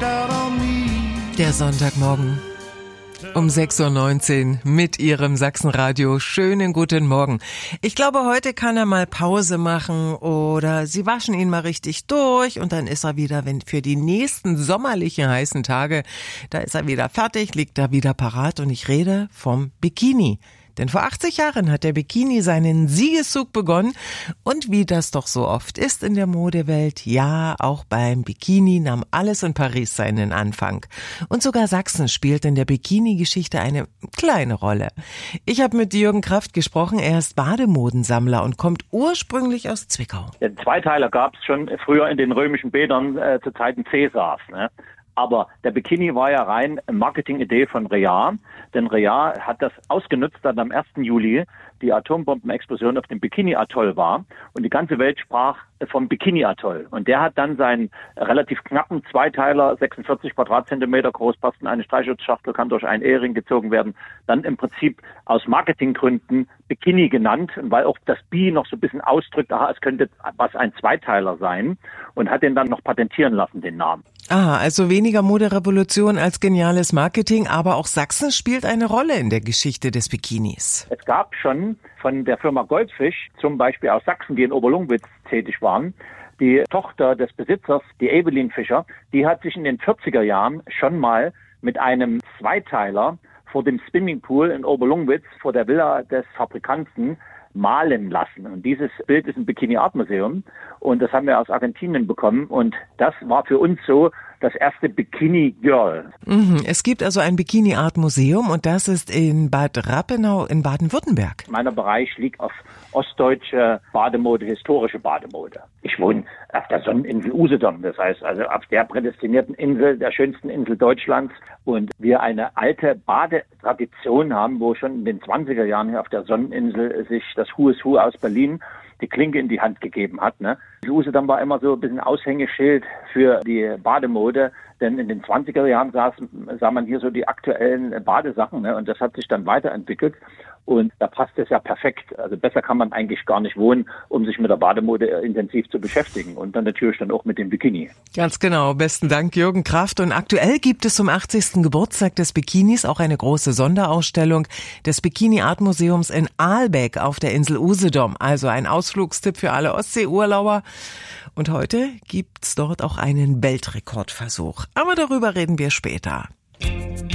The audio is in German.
Der Sonntagmorgen um 6.19 Uhr mit Ihrem Sachsenradio. Schönen guten Morgen. Ich glaube, heute kann er mal Pause machen oder Sie waschen ihn mal richtig durch und dann ist er wieder, wenn für die nächsten sommerlichen heißen Tage, da ist er wieder fertig, liegt da wieder parat und ich rede vom Bikini. Denn vor 80 Jahren hat der Bikini seinen Siegeszug begonnen und wie das doch so oft ist in der Modewelt, ja, auch beim Bikini nahm alles in Paris seinen Anfang. Und sogar Sachsen spielt in der Bikini-Geschichte eine kleine Rolle. Ich habe mit Jürgen Kraft gesprochen, er ist Bademodensammler und kommt ursprünglich aus Zwickau. Den Zweiteiler gab es schon früher in den römischen Bädern zu Zeiten Cäsars, ne? Aber der Bikini war ja rein Marketingidee von Real, denn Real hat das ausgenutzt, dass am 1. Juli die Atombombenexplosion auf dem Bikini-Atoll war und die ganze Welt sprach vom Bikini-Atoll. Und der hat dann seinen relativ knappen Zweiteiler, 46 Quadratzentimeter groß, passt in eine Streichholzschachtel, kann durch einen Ehering gezogen werden, dann im Prinzip aus Marketinggründen Bikini genannt, weil auch das Bi noch so ein bisschen ausdrückt, es könnte was ein Zweiteiler sein und hat den dann noch patentieren lassen, den Namen. Ah, also weniger Moderevolution als geniales Marketing, aber auch Sachsen spielt eine Rolle in der Geschichte des Bikinis. Es gab schon von der Firma Goldfisch, zum Beispiel aus Sachsen, die in Oberlungwitz tätig waren, die Tochter des Besitzers, die Evelyn Fischer, die hat sich in den 40er Jahren schon mal mit einem Zweiteiler vor dem Swimmingpool in Oberlungwitz, vor der Villa des Fabrikanten, malen lassen. Und dieses Bild ist im Bikini Art Museum und das haben wir aus Argentinien bekommen und das war für uns so das erste Bikini Girl. Es gibt also ein Bikini Art Museum und das ist in Bad Rappenau in Baden-Württemberg. Mein Bereich liegt auf ostdeutsche Bademode, historische Bademode. Ich wohne auf der Sonneninsel Usedom, das heißt also auf der prädestinierten Insel, der schönsten Insel Deutschlands und wir eine alte Badetradition haben, wo schon in den 20er Jahren hier auf der Sonneninsel sich das Who is Who aus Berlin die Klinke in die Hand gegeben hat. Ne? Usedom war immer so ein bisschen Aushängeschild für die Bademode, denn in den 20er Jahren sah man hier so die aktuellen Badesachen, ne? Und das hat sich dann weiterentwickelt und da passt es ja perfekt. Also besser kann man eigentlich gar nicht wohnen, um sich mit der Bademode intensiv zu beschäftigen und dann natürlich dann auch mit dem Bikini. Ganz genau, besten Dank Jürgen Kraft und aktuell gibt es zum 80. Geburtstag des Bikinis auch eine große Sonderausstellung des Bikini Art Museums in Aalbeck auf der Insel Usedom, also ein Ausflugstipp für alle Ostseeurlauber. Und heute gibt's dort auch einen Weltrekordversuch. Aber darüber reden wir später.